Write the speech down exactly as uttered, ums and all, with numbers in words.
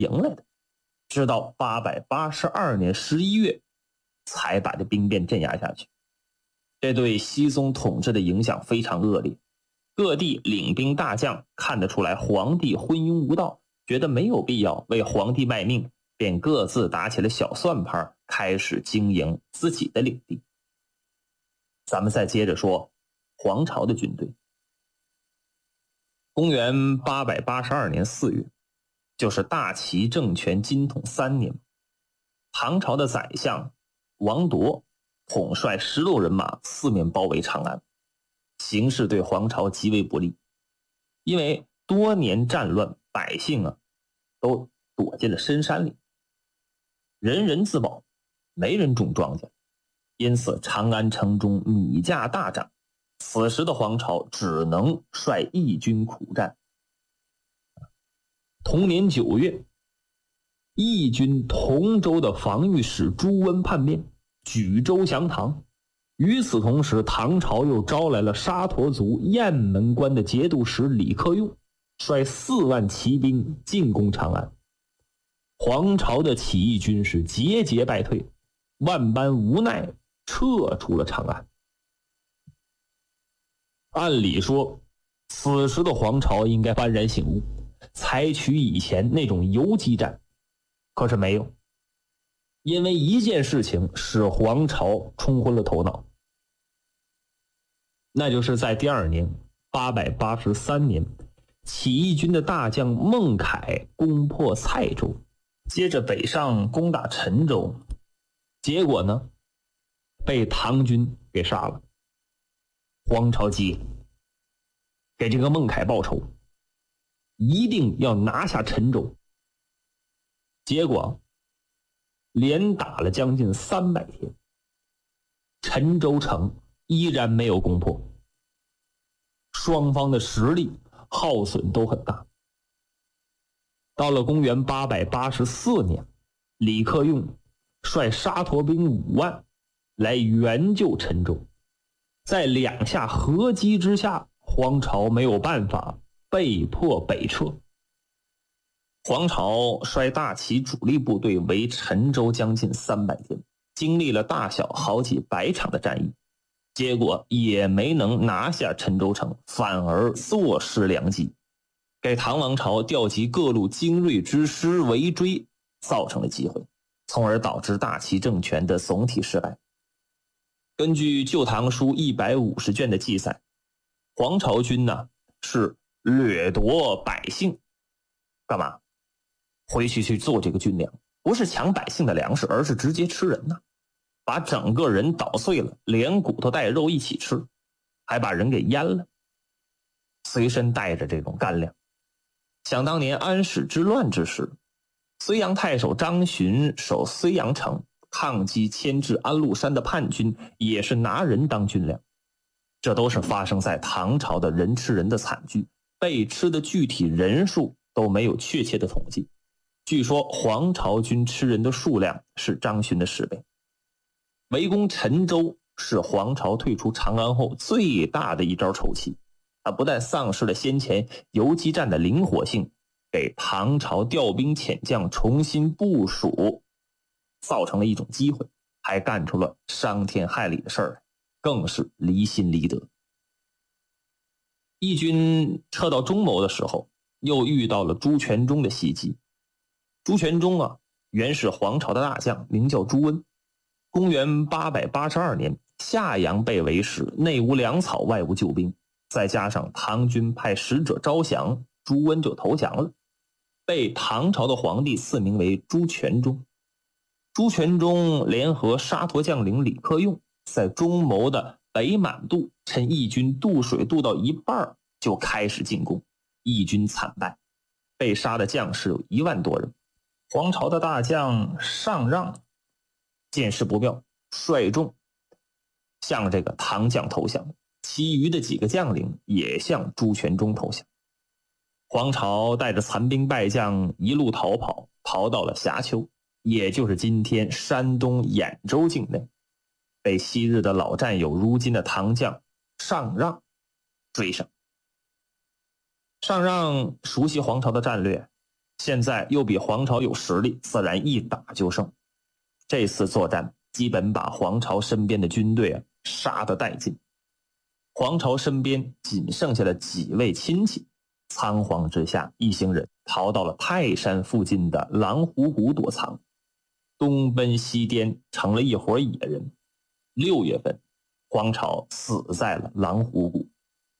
赢来的，直到八百八十二年十一月才把这兵变镇压下去。这对熹宗统治的影响非常恶劣，各地领兵大将看得出来皇帝昏庸无道，觉得没有必要为皇帝卖命，便各自打起了小算盘，开始经营自己的领地。咱们再接着说黄巢的军队。公元八百八十二年四月，就是大齐政权金统三年，唐朝的宰相王铎统帅十路人马四面包围长安，形势对黄巢极为不利。因为多年战乱，百姓啊都躲进了深山里，人人自保，没人种庄稼，因此长安城中米价大涨。此时的黄巢只能率义军苦战。同年九月，义军同州的防御使朱温叛变，举州降唐。与此同时，唐朝又招来了沙陀族雁门关的节度使李克用，率四万骑兵进攻长安。黄巢的起义军是节节败退，万般无奈撤出了长安。按理说，此时的黄巢应该幡然醒悟，采取以前那种游击战，可是没有。因为一件事情使黄巢冲昏了头脑，那就是在第二年八百八十三年，起义军的大将孟凯攻破蔡州，接着北上攻打陈州，结果呢被唐军给杀了。黄巢急了，给这个孟凯报仇，一定要拿下陈州。结果连打了将近三百天，陈州城依然没有攻破，双方的实力耗损都很大。到了公元八百八十四年，李克用率沙陀兵五万来援救陈州，在两下合击之下，黄巢没有办法，被迫北撤。黄巢率大齐主力部队围陈州将近三百天，经历了大小好几百场的战役，结果也没能拿下陈州城，反而坐失良机，给唐王朝调集各路精锐之师围追造成了机会，从而导致大齐政权的总体失败。根据《旧唐书》一百五十卷的记载，黄巢军呢是掠夺百姓，干嘛？回去去做这个军粮，不是抢百姓的粮食，而是直接吃人呢，把整个人捣碎了，连骨头带肉一起吃，还把人给腌了，随身带着这种干粮。想当年安史之乱之时，睢阳太守张巡守睢阳城，抗击牵制安禄山的叛军，也是拿人当军粮。这都是发生在唐朝的人吃人的惨剧，被吃的具体人数都没有确切的统计。据说黄巢军吃人的数量是张巡的十倍。围攻陈州是黄巢退出长安后最大的一招筹棋，他不但丧失了先前游击战的灵活性，给唐朝调兵遣将重新部署造成了一种机会，还干出了伤天害理的事儿，更是离心离德。义军撤到中牟的时候，又遇到了朱全忠的袭击。朱全忠啊，原是黄巢的大将，名叫朱温。公元八百八十二年，夏阳被围时，内无粮草，外无救兵，再加上唐军派使者招降，朱温就投降了，被唐朝的皇帝赐名为朱全忠。朱全忠联合沙陀将领李克用，在中牟的北满渡，趁义军渡水渡到一半就开始进攻，义军惨败，被杀的将士有一万多人。黄巢的大将上让见势不妙，率众向这个唐将投降，其余的几个将领也向朱全忠投降。黄巢带着残兵败将一路逃跑，逃到了峡丘，也就是今天山东兖州境内，被昔日的老战友如今的唐将上让追上。上让熟悉黄巢的战略， 现在又比黄巢有实力，自然一打就胜。这次作战基本把黄巢身边的军队啊杀得殆尽，黄巢身边仅剩下了几位亲戚。仓皇之下，一行人逃到了泰山附近的狼虎谷躲藏，东奔西颠，成了一伙野人。六月份，黄巢死在了狼虎谷。